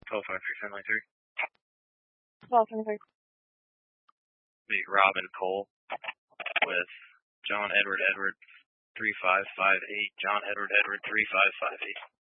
1253 1223. Be Robin Cole with John Edward 3558, John Edward 3558.